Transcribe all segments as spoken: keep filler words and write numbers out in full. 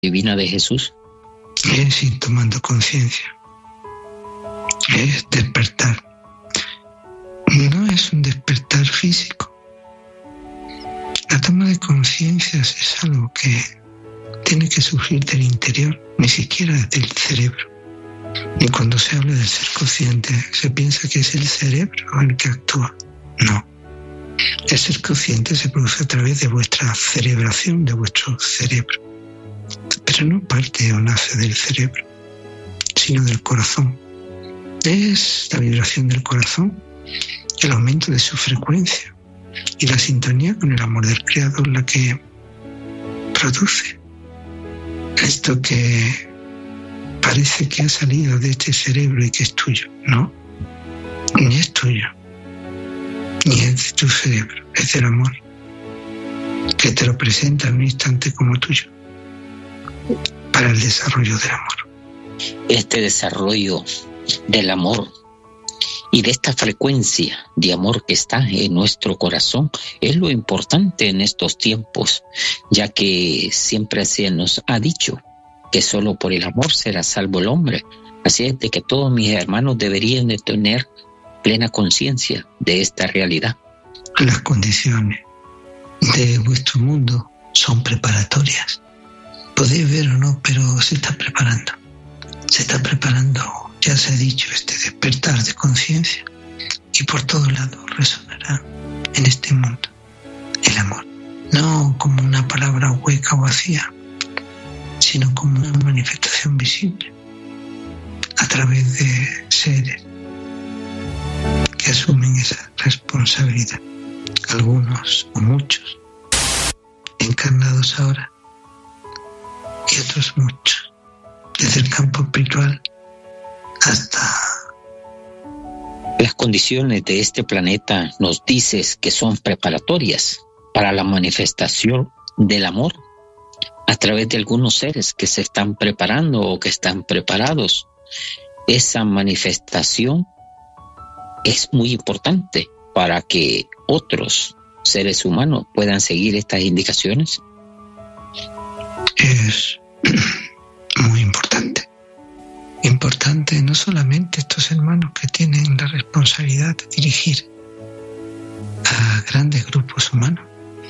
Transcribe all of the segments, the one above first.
divina de Jesús? Es ir tomando conciencia, es despertar. No es un despertar físico. La toma de conciencias es algo que tiene que surgir del interior, ni siquiera del cerebro. Y cuando se habla del ser consciente, se piensa que es el cerebro el que actúa. No. El ser consciente se produce a través de vuestra cerebración, de vuestro cerebro. Pero no parte o nace del cerebro, sino del corazón. Es la vibración del corazón, el aumento de su frecuencia y la sintonía con el amor del Creador la que produce esto que parece que ha salido de este cerebro y que es tuyo. No, ni es tuyo, ni es de tu cerebro, es del amor, que te lo presenta en un instante como tuyo, para el desarrollo del amor. Este desarrollo del amor y de esta frecuencia de amor que está en nuestro corazón es lo importante en estos tiempos, ya que siempre se nos ha dicho que solo por el amor será salvo el hombre. Así es de que todos mis hermanos deberían de tener plena conciencia de esta realidad. Las condiciones de vuestro mundo son preparatorias. Podéis ver o no, pero se está preparando. Se está preparando, ya se ha dicho, este despertar de conciencia. Y por todos lados resonará en este mundo el amor. No como una palabra hueca o vacía, sino como una manifestación visible a través de seres que asumen esa responsabilidad. Algunos o muchos encarnados ahora y otros muchos, desde el campo espiritual hasta... Las condiciones de este planeta nos dices que son preparatorias para la manifestación del amor a través de algunos seres que se están preparando o que están preparados. Esa manifestación es muy importante para que otros seres humanos puedan seguir estas indicaciones. Es muy importante. Importante no solamente estos hermanos que tienen la responsabilidad de dirigir a grandes grupos humanos,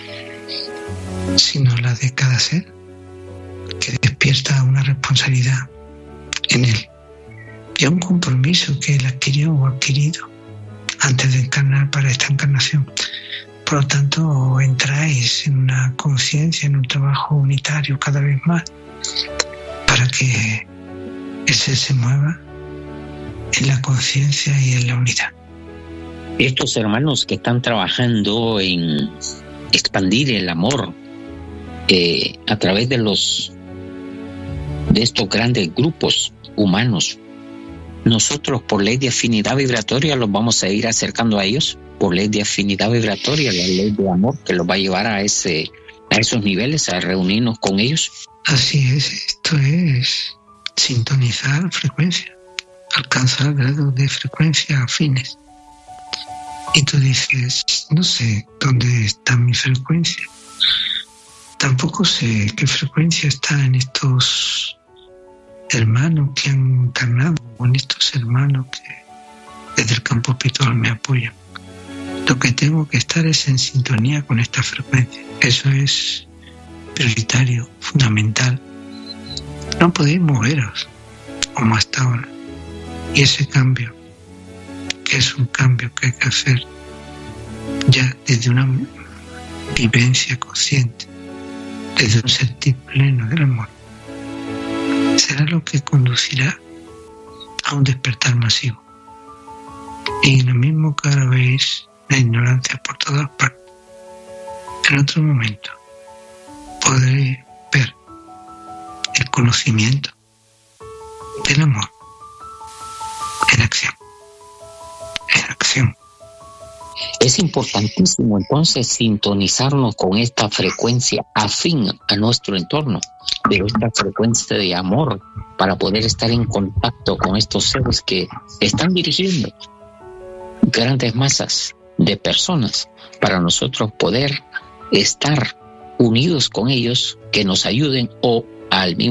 sino la de cada ser que despierta una responsabilidad en él y a un compromiso que él adquirió o adquirido antes de encarnar para esta encarnación. Por lo tanto, entráis en una conciencia, en un trabajo unitario cada vez más para que ese se mueva en la conciencia y en la unidad. Estos hermanos que están trabajando en expandir el amor eh, a través de los de estos grandes grupos humanos, nosotros por ley de afinidad vibratoria los vamos a ir acercando a ellos, por ley de afinidad vibratoria, la ley de amor que los va a llevar a ese a esos niveles, a reunirnos con ellos. Así es, esto es sintonizar frecuencia, alcanzar grados de frecuencia afines. Y tú dices, no sé dónde está mi frecuencia, tampoco sé qué frecuencia está en estos hermanos que han encarnado o en estos hermanos que desde el campo espiritual me apoyan. Lo que tengo que estar es en sintonía con esta frecuencia. Eso es prioritario, fundamental. No podéis moveros como hasta ahora. Y ese cambio, que es un cambio que hay que hacer ya desde una vivencia consciente, desde un sentir pleno del amor, será lo que conducirá a un despertar masivo. Y lo mismo que ahora veis la ignorancia por todas partes, en otro momento podréis ver el conocimiento del amor en acción, en acción. Es importantísimo entonces sintonizarnos con esta frecuencia afín a nuestro entorno, pero esta frecuencia de amor para poder estar en contacto con estos seres que están dirigiendo grandes masas de personas, para nosotros poder estar unidos con ellos, que nos ayuden o al mismo